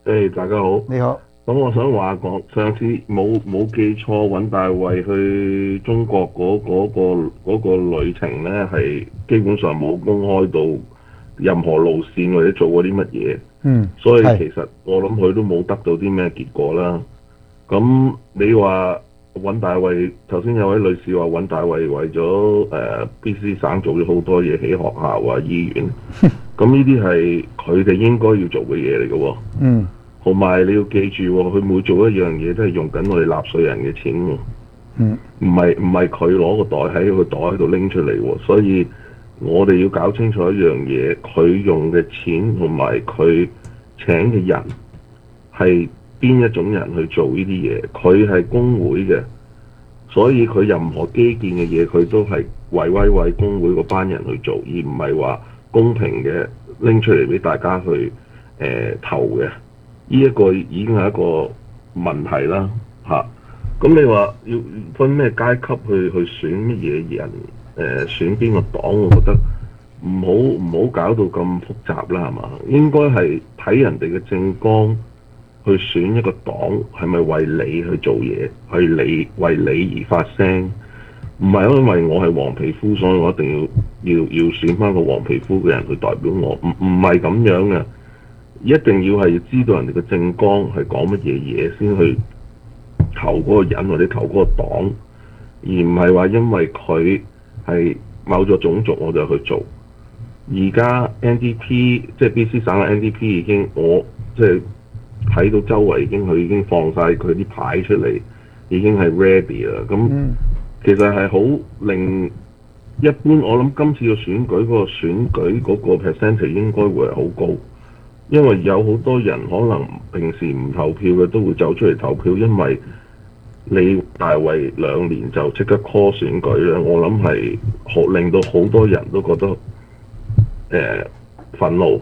大家好。 你好。 咁我想話講，上次冇記錯，尹大衛去中國嗰個旅程呢，係基本上冇公開到任何路線或者做過啲乜嘢，所以其實我諗佢都冇得到啲咩結果啦。咁你話尹大衛，頭先有位女士話尹大衛為咗BC 省做咗好多嘢，起學校啊、醫院，咁呢啲係佢哋應該要做嘅嘢嚟嘅喎。同埋你要記住喎，佢每做一樣嘢都係用緊我哋納稅人嘅錢喎。唔係佢攞個袋喺個袋喺度拎出嚟喎，所以我哋要搞清楚一樣嘢，佢用嘅錢同埋佢請嘅人係邊一種人去做呢啲嘢？佢係工會嘅，所以佢任何基建嘅嘢，佢都係為工會嗰班人去做，而唔係話公平嘅拎出嚟俾大家去投嘅。呢一個已經係一個問題啦，咁你話要分咩階級去選乜嘢人？選邊個黨？我覺得唔好搞到咁複雜啦，係嘛？應該係睇人哋嘅政綱去選一個黨，係咪為你去做嘢，為你而發聲？唔係因為我係黃皮膚，所以我一定要選翻個黃皮膚嘅人去代表我，唔係咁樣嘅。一定要係知道人哋嘅政綱係講乜嘢嘢先去投嗰個人或者投嗰個黨，而唔係話因為佢係某個種族我就去做。而家 NDP 即係 BC 省嘅 NDP 已經我即係睇到周圍佢已經放晒佢啲牌出嚟，已經係 ready 啦。咁其實係好令一般，我諗今次嘅選舉嗰個 percentage 應該會係好高。因為有好多人可能平時唔投票嘅都會走出嚟投票，因為你大衛2年就即刻 call 選舉咧，我諗係令到好多人都覺得憤怒，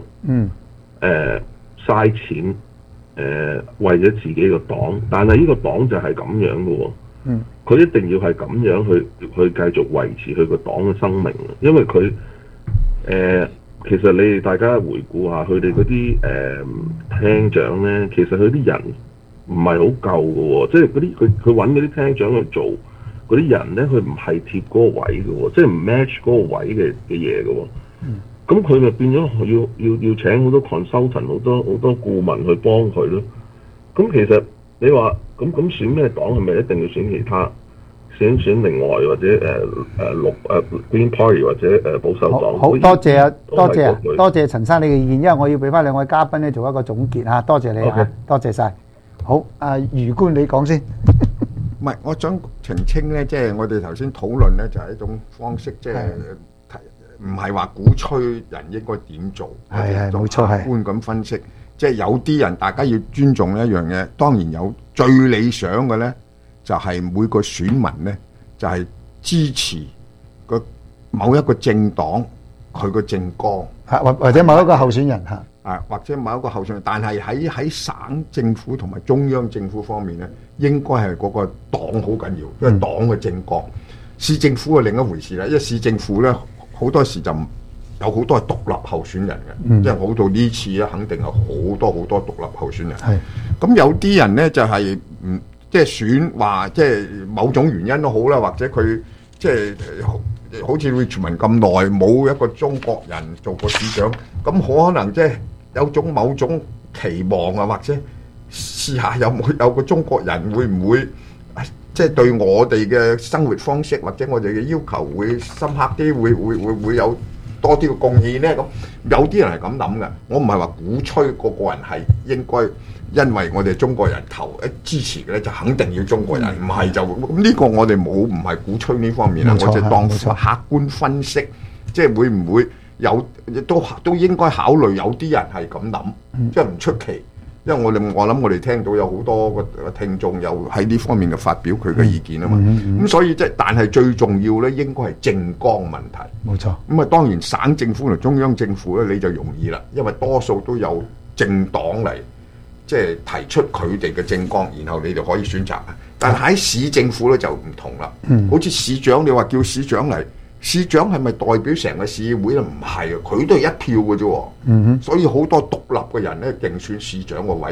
嘥錢，為咗自己個黨，但係呢個黨就係咁樣嘅喎，佢一定要係咁樣去繼續維持佢個黨嘅生命，因為佢其實你哋大家回顧下佢哋嗰啲廳長咧，其實佢啲人唔係好夠嘅喎，即係嗰啲佢揾嗰啲廳長去做嗰啲人咧，佢唔係貼嗰個位嘅喎，即係唔 match 嗰個位嘅嘢嘅喎。咁佢咪變咗要請好多 consultant 好多顧問去幫佢咯。咁其實你話咁選咩黨係咪一定要選其他？選另外或者Green Party 或者保守黨。 好多謝啊，多謝陳生你嘅意見，因為我要俾翻兩位嘉賓咧做一個總結嚇，多謝你嚇，多謝晒。好，余官你講先。 唔係，我想澄清咧，即係我哋頭先討論咧，就係一種方式，即係唔係話鼓吹人應該點做， 係冇錯，係客觀咁分析。即係有啲人大家要尊重一樣嘢，當然有最理想嘅咧。就係每個選民呢，就係支持某一個政黨佢個政綱， 或者某一個候選人嚇， 或者某一個候選人，但係喺省政府同埋中央政府方面呢，應該係嗰個黨好緊要，因為黨嘅政綱。市政府係另一回事啦，因為市政府呢，好多時就有好多係獨立候選人嘅，即係好到呢次咧，肯定係好多獨立候選人。咁有啲人呢，就係即係選話，即係某種原因都好啦，或者佢即係好似 Richmond 咁耐冇一個中國人做過市長，咁可能即係有某種期望啊，或者試下有個中國人會唔會即係對我哋嘅生活方式或者我哋嘅要求會深刻啲，會有多啲嘅貢獻呢？咁有啲人係咁諗嘅，我唔係話鼓吹個人係應該。因為我哋中國人支持嘅咧，就肯定要中國人，唔係就咁呢個我哋唔係鼓吹呢方面啦，我就當客觀分析，即係會唔會有都應該考慮有啲人係咁諗，即係唔出奇，因為我諗我哋聽到有好多個聽眾有喺呢方面嘅發表佢嘅意見啊嘛，咁所以但係最重要咧，應該係政綱問題， 冇錯。咁當然省政府同中央政府咧，你就容易啦，因為多數都有政黨嚟。即係提出佢哋嘅政綱，然後你就可以選擇。但喺市政府咧就唔同啦。好似市長，你話叫市長嚟，市長係咪代表成個市議會咧？唔係啊，佢都係一票嘅啫。所以好多獨立嘅人咧競選市長個位。